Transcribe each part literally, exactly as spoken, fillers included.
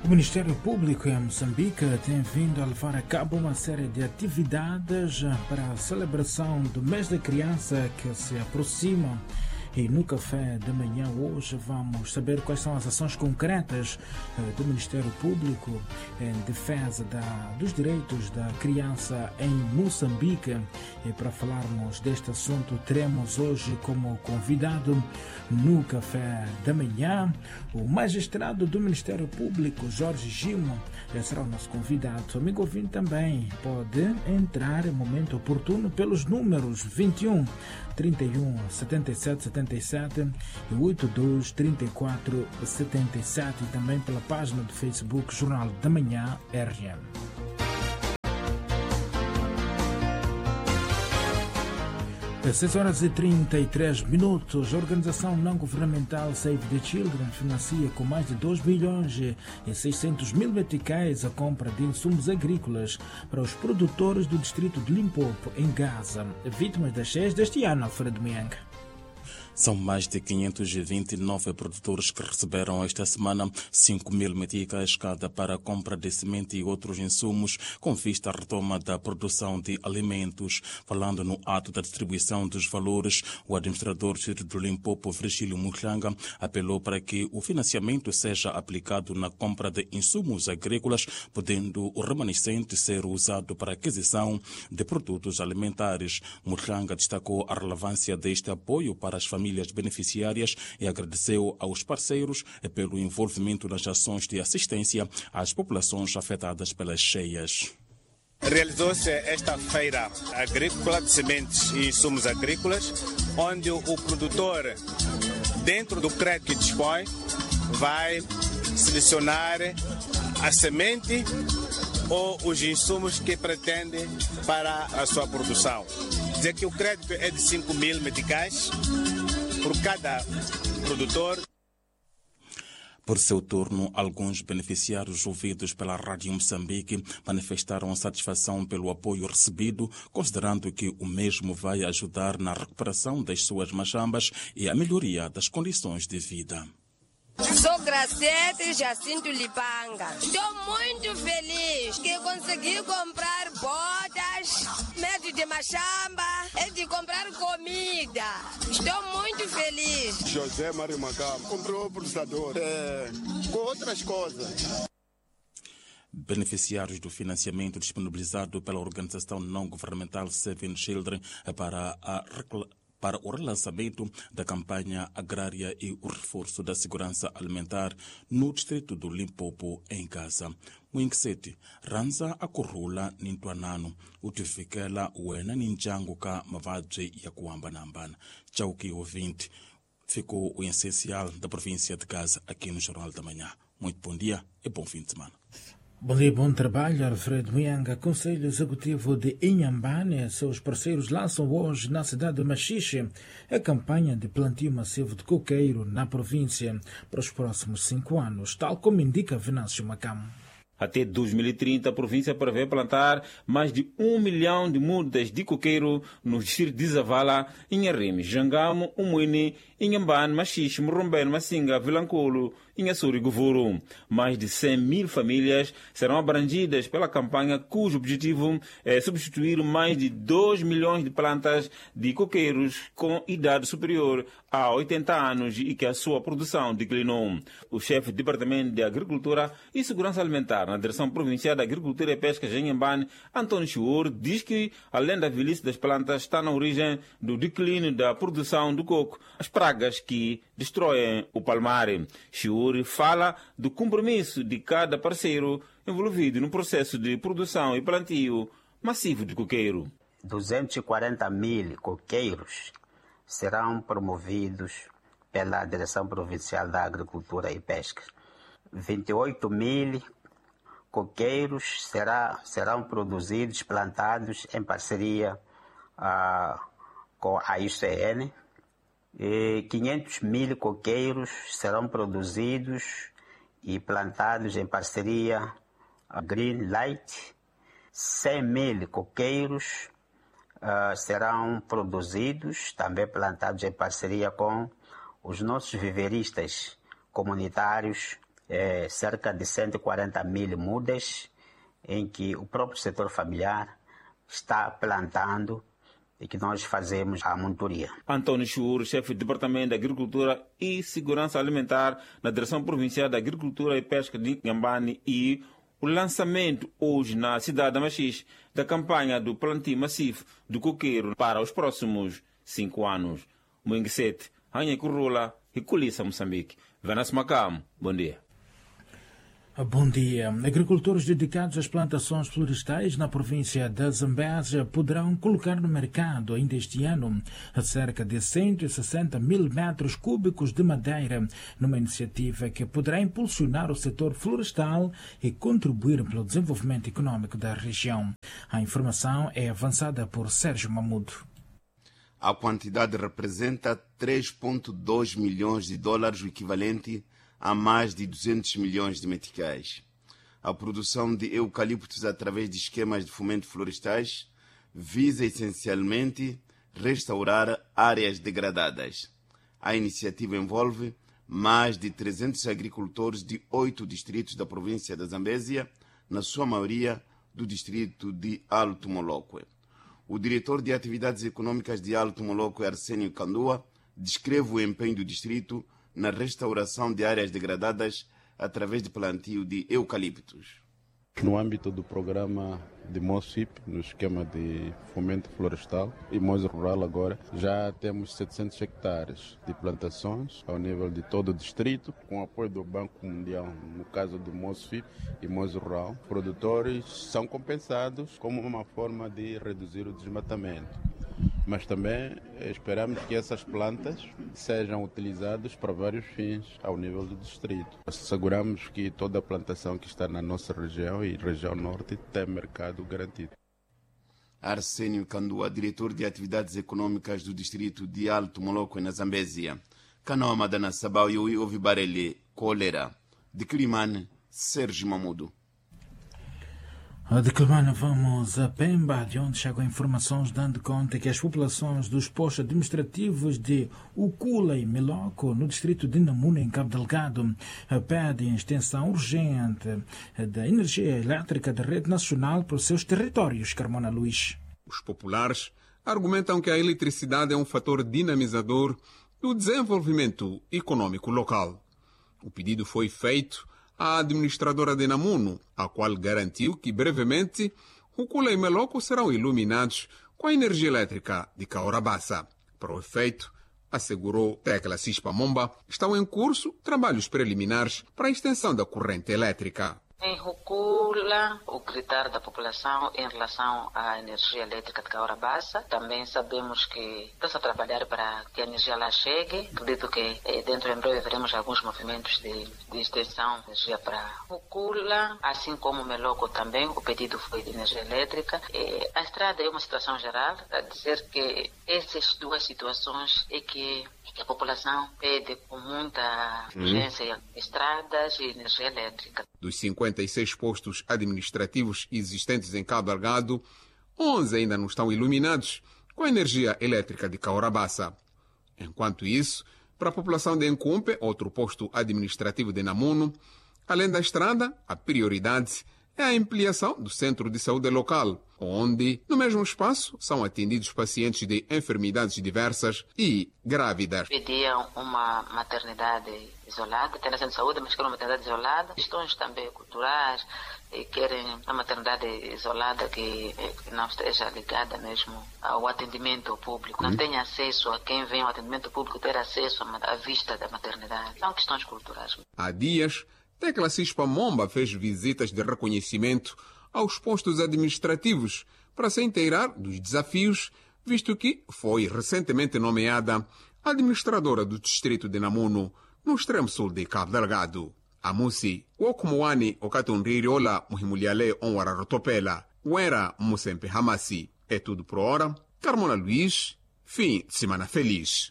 O Ministério Público em Moçambique tem vindo a levar a cabo uma série de atividades para a celebração do mês da criança que se aproxima. E no café da manhã hoje vamos saber quais são as ações concretas do Ministério Público em defesa da, dos direitos da criança em Moçambique. E para falarmos deste assunto, teremos hoje como convidado no café da manhã o magistrado do Ministério Público, Jorge Gimo. Esse será o nosso convidado. O amigo ouvinte também pode entrar em momento oportuno pelos números vinte e um, trinta e um, setenta e sete, setenta e sete e oitenta e dois, trinta e quatro, setenta e sete e também pela página do Facebook Jornal da Manhã R M. Às seis horas e trinta e três minutos, a organização não-governamental Save the Children financia com mais de dois milhões e seiscentos mil meticais a compra de insumos agrícolas para os produtores do distrito de Limpopo, em Gaza, vítimas das cheias deste ano, Alfredo Mianga. São mais de quinhentos e vinte e nove produtores que receberam esta semana cinco mil meticais cada para a compra de semente e outros insumos com vista à retoma da produção de alimentos. Falando no ato da distribuição dos valores, o administrador do Limpopo, Virgílio Muhlanga, apelou para que o financiamento seja aplicado na compra de insumos agrícolas, podendo o remanescente ser usado para a aquisição de produtos alimentares. Muhlanga destacou a relevância deste apoio para as famílias famílias beneficiárias e agradeceu aos parceiros pelo envolvimento nas ações de assistência às populações afetadas pelas cheias. Realizou-se esta feira agrícola de sementes e insumos agrícolas, onde o produtor, dentro do crédito que dispõe, vai selecionar a semente ou os insumos que pretende para a sua produção. Dizer que o crédito é de cinco mil meticais por cada produtor. Por seu turno, alguns beneficiários ouvidos pela Rádio Moçambique manifestaram satisfação pelo apoio recebido, considerando que o mesmo vai ajudar na recuperação das suas machambas e a melhoria das condições de vida. Sou Gracete Jacinto Lipanga. Estou muito feliz que consegui comprar botas, médio de machamba e de comprar comida. Estou muito feliz. José Mário Macam comprou o processador é, com outras coisas. Beneficiários do financiamento disponibilizado pela organização não-governamental Save the Children para a para o relançamento da campanha agrária e o reforço da segurança alimentar no distrito do Limpopo, em Gaza. Wingseti, Ranza Akurula Nintuanano, Utifikela Wena Ninjango ka Mavadje Yakuamba Nambana. Chauki ouvinte, ficou o essencial da província de Gaza aqui no Jornal da Manhã. Muito bom dia e bom fim de semana. Bom dia, bom trabalho, Alfredo Mianga. Conselho Executivo de Inhambane e seus parceiros lançam hoje na cidade de Machixe a campanha de plantio massivo de coqueiro na província para os próximos cinco anos, tal como indica Venâncio Macam. Até dois mil e trinta, a província prevê plantar mais de um milhão de mudas de coqueiro nos distritos de Zavala, Inharime, Jangamo, Umuine, Inhambane, Machixe, Murrumbene, Massinga, Vilancolo, Inhassuri e Govoro. Mais de cem mil famílias serão abrangidas pela campanha, cujo objetivo é substituir mais de dois milhões de plantas de coqueiros com idade superior a oitenta anos e que a sua produção declinou. O chefe do Departamento de Agricultura e Segurança Alimentar na Direção Provincial da Agricultura e Pesca de Inhambane, Antônio Chiur, diz que, além da velhice das plantas, está na origem do declínio da produção do coco, as pragas que destroem o palmar. Chiur fala do compromisso de cada parceiro envolvido no processo de produção e plantio massivo de coqueiro. duzentos e quarenta mil coqueiros serão promovidos pela Direção Provincial da Agricultura e Pesca. vinte e oito mil coqueiros será, serão produzidos, plantados em parceria ah, com a I C N. E quinhentos mil coqueiros serão produzidos e plantados em parceria a Green Light. cem mil coqueiros uh, serão produzidos, também plantados em parceria com os nossos viveristas comunitários é, cerca de cento e quarenta mil mudas, em que o próprio setor familiar está plantando e que nós fazemos a monitoria. Antônio Chur, chefe do Departamento de Agricultura e Segurança Alimentar na Direção Provincial da Agricultura e Pesca de Inhambane, e o lançamento hoje na cidade de Machixe da campanha do plantio massivo do coqueiro para os próximos cinco anos. Moenguesete, Anha Currula e Colissa, Moçambique. Venas Macam, bom dia. Bom dia. Agricultores dedicados às plantações florestais na província da Zambésia poderão colocar no mercado ainda este ano cerca de cento e sessenta mil metros cúbicos de madeira, numa iniciativa que poderá impulsionar o setor florestal e contribuir para o desenvolvimento econômico da região. A informação é avançada por Sérgio Mamudo. A quantidade representa três vírgula dois milhões de dólares, o equivalente a mais de duzentos milhões de meticais. A produção de eucaliptos através de esquemas de fomento florestais visa essencialmente restaurar áreas degradadas. A iniciativa envolve mais de trezentos agricultores de oito distritos da província da Zambésia, na sua maioria do distrito de Alto Moloque. O diretor de Atividades Econômicas de Alto Moloque, Arsênio Candua, descreve o empenho do distrito na restauração de áreas degradadas através de plantio de eucaliptos. No âmbito do programa de MOSFIP, no esquema de fomento florestal e MOS Rural agora, já temos setecentos hectares de plantações ao nível de todo o distrito, com apoio do Banco Mundial, no caso do MOSFIP e MOS Rural. Produtores são compensados como uma forma de reduzir o desmatamento. Mas também esperamos que essas plantas sejam utilizadas para vários fins ao nível do distrito. Asseguramos que toda a plantação que está na nossa região e região norte tem mercado garantido. Arsênio Candua, diretor de Atividades Econômicas do distrito de Alto Moloque, na Zambésia. Canoa Madana Sabau e Ouvi Barelli, Cólera. De Quilimane, Sérgio Mamudo. De Quilimane vamos a Pemba, de onde chegam informações dando conta que as populações dos postos administrativos de Ucula e Miloco, no distrito de Namuna, em Cabo Delgado, pedem extensão urgente da energia elétrica da rede nacional para os seus territórios. Carmona Luís. Os populares argumentam que a eletricidade é um fator dinamizador do desenvolvimento econômico local. O pedido foi feito à administradora de Namuno, a qual garantiu que brevemente Ucula e Meloco serão iluminados com a energia elétrica de Caorabassa. Para o efeito, assegurou Tecla Cispa Momba, estão em curso trabalhos preliminares para a extensão da corrente elétrica. Em Ucula, o gritar da população em relação à energia elétrica de Caorabassa. Também sabemos que está a trabalhar para que a energia lá chegue. Acredito que eh, dentro em breve veremos alguns movimentos de, de extensão de energia para Ucula, assim como Meloco também. O pedido foi de energia elétrica. Eh, a estrada é uma situação geral, a dizer que essas duas situações é que, que a população pede com muita urgência estradas e energia elétrica. Dos cinquenta e seis postos administrativos existentes em Cabo Delgado, onze ainda não estão iluminados com a energia elétrica de Caorabassa. Enquanto isso, para a população de Encumpe, outro posto administrativo de Namuno, além da estrada, a prioridade é a ampliação do centro de saúde local, onde, no mesmo espaço, são atendidos pacientes de enfermidades diversas e grávidas. Pediam uma maternidade isolada, tem a centro de saúde, mas querem uma maternidade isolada. Questões também culturais, e querem uma maternidade isolada que, que não esteja ligada mesmo ao atendimento público. Não hum. tem acesso a quem vem ao atendimento público, ter acesso à vista da maternidade. São questões culturais. Há dias, Tecla Cispa Momba fez visitas de reconhecimento aos postos administrativos para se inteirar dos desafios, visto que foi recentemente nomeada administradora do distrito de Namuno, no extremo sul de Cabo Delgado. Amusi, Wokumoani Okatunririola Muhimuliale Onwararotopela, Uera Musempe Hamasi. É tudo por hora. Carmona Luís, fim de semana feliz.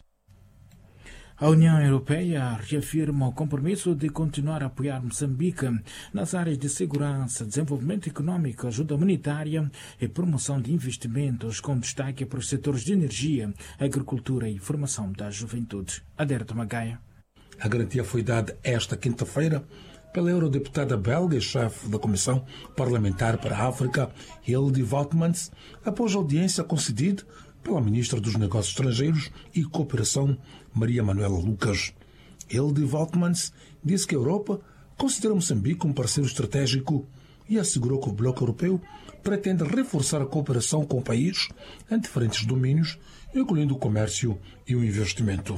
A União Europeia reafirma o compromisso de continuar a apoiar Moçambique nas áreas de segurança, desenvolvimento econômico, ajuda humanitária e promoção de investimentos, com destaque para os setores de energia, agricultura e formação da juventude. Aderto Magaia. A garantia foi dada esta quinta-feira pela eurodeputada belga e chefe da Comissão Parlamentar para a África, Hilde Valtmans, após a audiência concedida pela Ministra dos Negócios Estrangeiros e Cooperação, Maria Manuela Lucas. Hilde Valtmans disse que a Europa considera Moçambique um parceiro estratégico e assegurou que o Bloco Europeu pretende reforçar a cooperação com o país em diferentes domínios, incluindo o comércio e o investimento.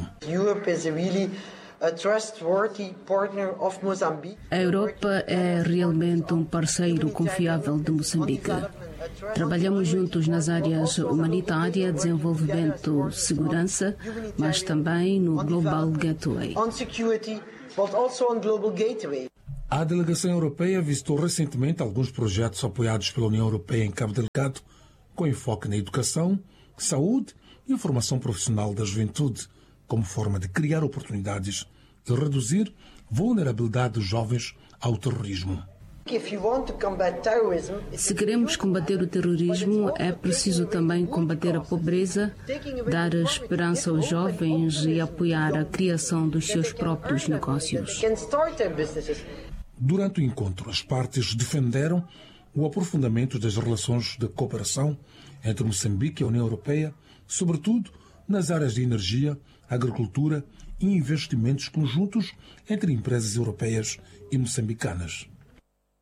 A Europa é realmente um parceiro confiável de Moçambique. Trabalhamos juntos nas áreas humanitária, desenvolvimento, segurança, mas também no Global Gateway. A delegação europeia visitou recentemente alguns projetos apoiados pela União Europeia em Cabo Delgado, com enfoque na educação, saúde e formação profissional da juventude, como forma de criar oportunidades e reduzir vulnerabilidade dos jovens ao terrorismo. Se queremos combater o terrorismo, é preciso também combater a pobreza, dar esperança aos jovens e apoiar a criação dos seus próprios negócios. Durante o encontro, as partes defenderam o aprofundamento das relações de cooperação entre Moçambique e a União Europeia, sobretudo nas áreas de energia, agricultura e investimentos conjuntos entre empresas europeias e moçambicanas.